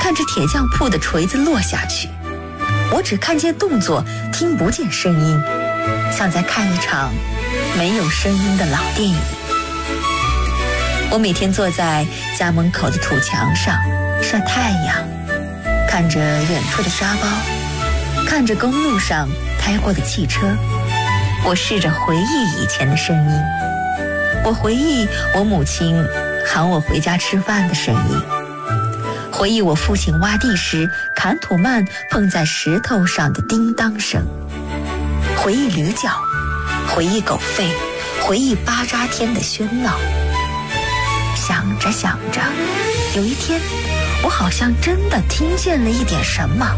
看着铁匠铺的锤子落下去。我只看见动作，听不见声音，像在看一场没有声音的老电影。我每天坐在家门口的土墙上晒太阳，看着远处的沙包，看着公路上开过的汽车。我试着回忆以前的声音，我回忆我母亲喊我回家吃饭的声音，回忆我父亲挖地时砍土蔓碰在石头上的叮当声，回忆驴叫，回忆狗吠，回忆巴扎天的喧闹。想着想着，有一天我好像真的听见了一点什么，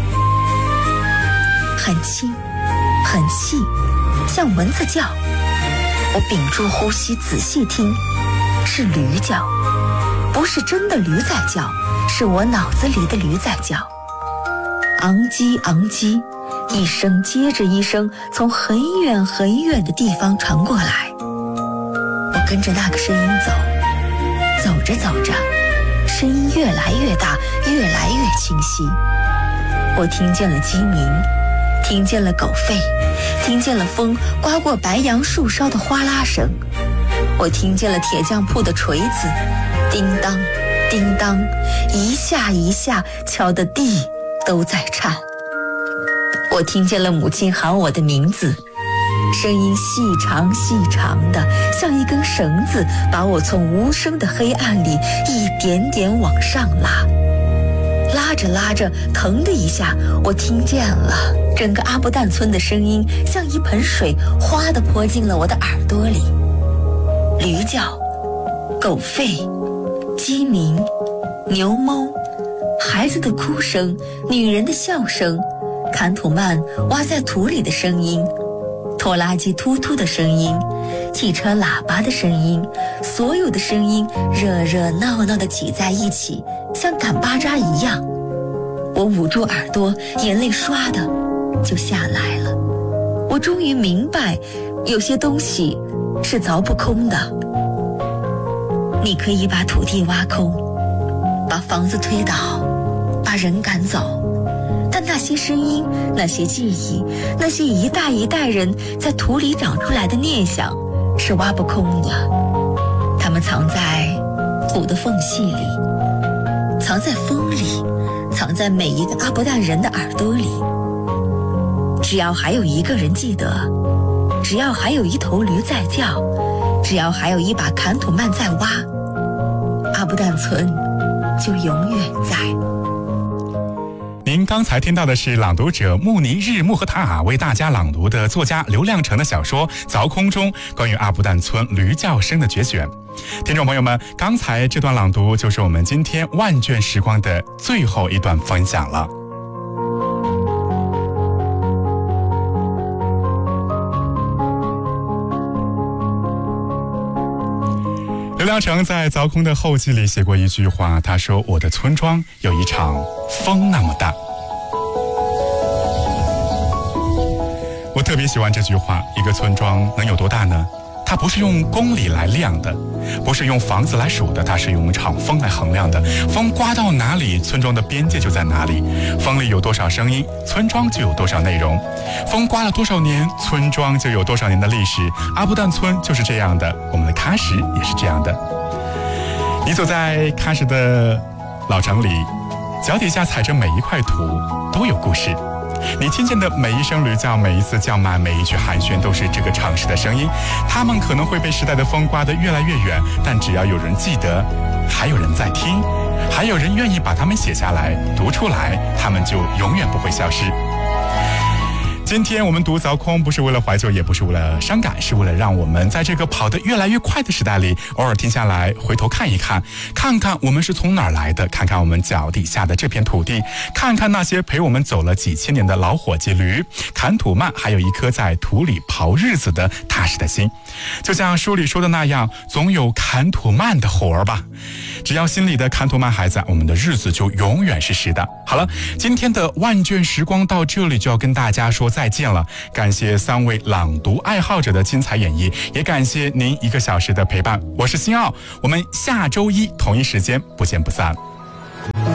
很轻很细，像蚊子叫。我屏住呼吸仔细听，是驴叫，不是真的驴在叫，是我脑子里的驴在叫。昂叽昂叽，一声接着一声从很远很远的地方传过来。我跟着那个声音走，走着走着，声音越来越大，越来越清晰。我听见了鸡鸣，听见了狗吠，听见了风刮过白杨树梢的哗啦声。我听见了铁匠铺的锤子，叮当叮当，一下一下敲得地都在颤。我听见了母亲喊我的名字，声音细长细长的，像一根绳子，把我从无声的黑暗里一点点往上拉。拉着拉着，腾的一下，我听见了整个阿布旦村的声音，像一盆水哗地泼进了我的耳朵里。驴叫，狗吠，鸡鸣，牛哞，孩子的哭声，女人的笑声，砍土蔓挖在土里的声音，拖拉机突突的声音，汽车喇叭的声音，所有的声音热热闹闹地挤在一起，像赶巴扎一样。我捂住耳朵，眼泪唰的就下来了。我终于明白，有些东西是凿不空的。你可以把土地挖空，把房子推倒，把人赶走，但那些声音，那些记忆，那些一代一代人在土里长出来的念想，是挖不空的。它们藏在土的缝隙里，藏在风里，藏在每一个阿布旦人的耳朵里。只要还有一个人记得，只要还有一头驴在叫，只要还有一把砍土蔓在挖，阿布旦村就永远在。 您刚才听到的是朗读者穆尼日穆赫塔尔为大家朗读的作家刘亮程的小说《凿空中》关于阿布旦村驴叫声的节选。听众朋友们，刚才这段朗读就是我们今天万卷时光的最后一段分享了。刘亮程在《凿空》的后记里写过一句话，他说：“我的村庄有一场风那么大。”我特别喜欢这句话。一个村庄能有多大呢？它不是用公里来量的，不是用房子来数的，它是用一场风来衡量的。风刮到哪里，村庄的边界就在哪里。风里有多少声音，村庄就有多少内容。风刮了多少年，村庄就有多少年的历史。阿布旦村就是这样的，我们的喀什也是这样的。你走在喀什的老城里，脚底下踩着每一块土都有故事。你听见的每一声驴叫，每一次叫卖，每一句寒暄，都是这个城市的声音。他们可能会被时代的风刮得越来越远，但只要有人记得，还有人在听，还有人愿意把它们写下来读出来，他们就永远不会消失。今天我们读凿空，不是为了怀旧，也不是为了伤感，是为了让我们在这个跑得越来越快的时代里，偶尔停下来回头看一看，看看我们是从哪儿来的，看看我们脚底下的这片土地，看看那些陪我们走了几千年的老伙计驴，砍土蔓，还有一颗在土里刨日子的踏实的心。就像书里说的那样，总有砍土蔓的活儿吧。只要心里的砍土蔓还在，我们的日子就永远是实的。好了，今天的万卷时光到这里就要跟大家说再见了。感谢3位朗读爱好者的精彩演绎，也感谢您1个小时的陪伴。我是辛奥，我们下周一同一时间不见不散。